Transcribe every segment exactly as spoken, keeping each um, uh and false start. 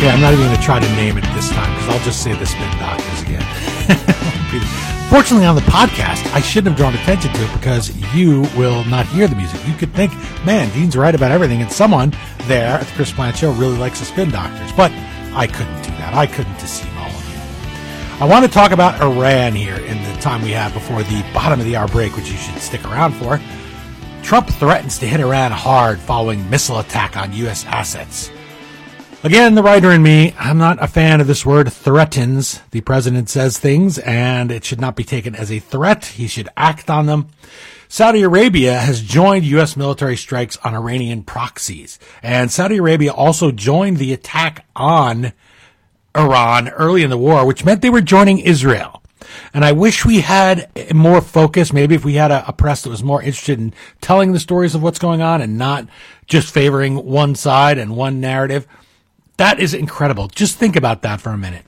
Okay, I'm not even going to try to name it this time because I'll just say the Spin Doctors again. Fortunately, on the podcast, I shouldn't have drawn attention to it because you will not hear the music. You could think, man, Dean's right about everything, and someone there at the Chris Plante Show really likes the Spin Doctors. But I couldn't do that. I couldn't deceive all of you. I want to talk about Iran here in the time we have before the bottom of the hour break, which you should stick around for. Trump threatens to hit Iran hard following missile attack on U S assets. Again, the writer in me, I'm not a fan of this word threatens. The president says things, and it should not be taken as a threat. He should act on them. Saudi Arabia has joined U S military strikes on Iranian proxies. And Saudi Arabia also joined the attack on Iran early in the war, which meant they were joining Israel. And I wish we had more focus. Maybe if we had a, a press that was more interested in telling the stories of what's going on and not just favoring one side and one narrative. That is incredible. Just think about that for a minute.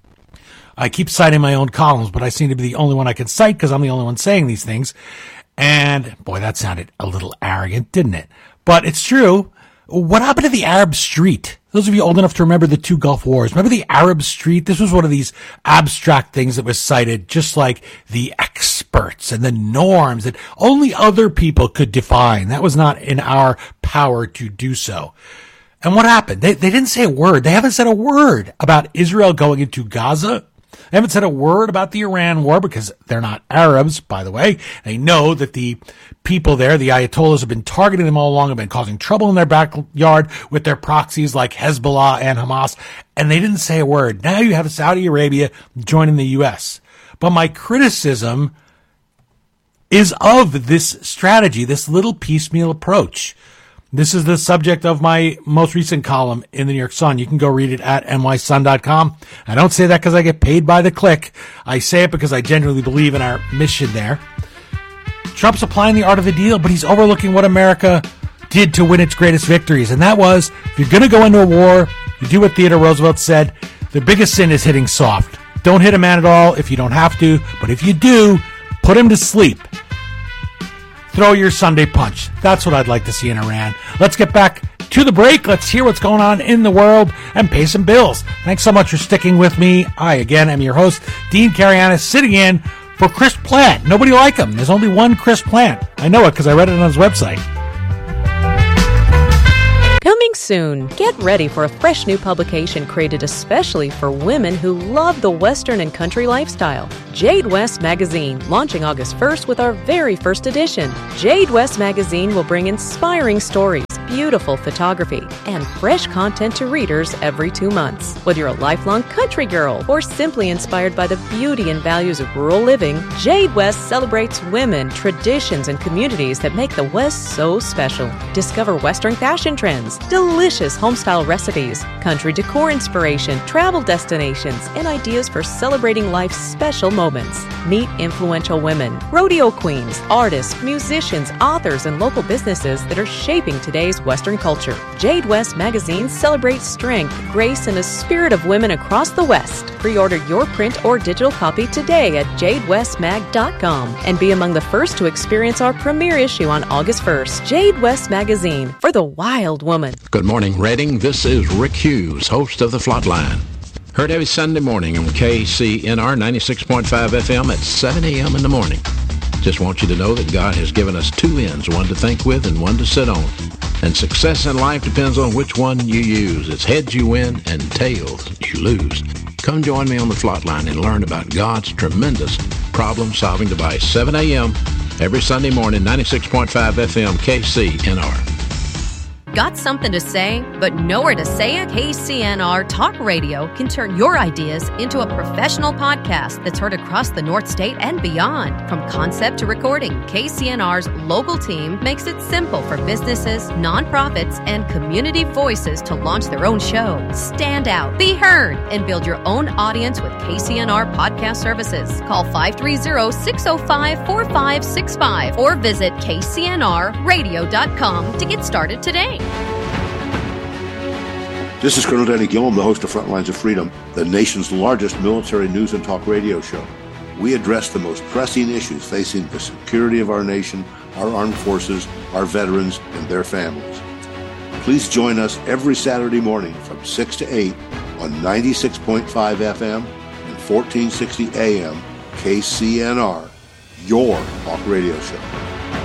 I keep citing my own columns, but I seem to be the only one I can cite because I'm the only one saying these things. And boy, that sounded a little arrogant, didn't it? But it's true. What happened to the Arab Street? Those of you old enough to remember the two Gulf Wars, remember the Arab Street? This was one of these abstract things that was cited, just like the experts and the norms that only other people could define. That was not in our power to do so. And what happened? They, they didn't say a word. They haven't said a word about Israel going into Gaza. They haven't said a word about the Iran war because they're not Arabs, by the way. They know that the people there, the Ayatollahs, have been targeting them all along, have been causing trouble in their backyard with their proxies like Hezbollah and Hamas. And they didn't say a word. Now you have Saudi Arabia joining the U S. But my criticism is of this strategy, this little piecemeal approach. This is the subject of my most recent column in the New York Sun. You can go read it at N Y sun dot com. I don't say that because I get paid by the click. I say it because I genuinely believe in our mission there. Trump's applying the art of the deal, but he's overlooking what America did to win its greatest victories. And that was, if you're going to go into a war, you do what Theodore Roosevelt said. The biggest sin is hitting soft. Don't hit a man at all if you don't have to. But if you do, put him to sleep. Throw your Sunday punch. That's what I'd like to see in Iran. Let's get back to the break. Let's hear what's going on in the world and pay some bills. Thanks so much for sticking with me. I, again, am your host, Dean Carianis, sitting in for Chris Plante. Nobody like him. There's only one Chris Plante. I know it because I read it on his website. Coming soon. Get ready for a fresh new publication created especially for women who love the Western and country lifestyle. Jade West Magazine, launching August first with our very first edition. Jade West Magazine will bring inspiring stories, beautiful photography, and fresh content to readers every two months. Whether you're a lifelong country girl or simply inspired by the beauty and values of rural living, Jade West celebrates women, traditions, and communities that make the West so special. Discover Western fashion trends, delicious homestyle recipes, country decor inspiration, travel destinations, and ideas for celebrating life's special moments. Meet influential women, rodeo queens, artists, musicians, authors, and local businesses that are shaping today's Western culture. Jade West Magazine celebrates strength, grace, and the spirit of women across the West. Pre-order your print or digital copy today at jade west mag dot com and be among the first to experience our premiere issue on August first. Jade West Magazine, for the wild woman. Good morning, Reading. This is Rick Hughes, host of The Flatline. Heard every Sunday morning on K C N R ninety-six point five F M at seven a.m. in the morning. Just want you to know that God has given us two ends, one to think with and one to sit on. And success in life depends on which one you use. It's heads you win and tails you lose. Come join me on The Flatline and learn about God's tremendous problem-solving device. seven a.m. every Sunday morning, ninety-six point five F M, K C N R. Got something to say, but nowhere to say it? K C N R Talk Radio can turn your ideas into a professional podcast that's heard across the North State and beyond. From concept to recording, K C N R's local team makes it simple for businesses, nonprofits, and community voices to launch their own show. Stand out, be heard, and build your own audience with K C N R podcast services. Call five three zero, six zero five, four five six five or visit k c n r radio dot com to get started today. This is Colonel Danny Gillum, the host of Frontlines of Freedom, the nation's largest military news and talk radio show. We address the most pressing issues facing the security of our nation, our armed forces, our veterans, and their families. Please join us every Saturday morning from six to eight on ninety-six point five F M and fourteen sixty A M K C N R, your talk radio show.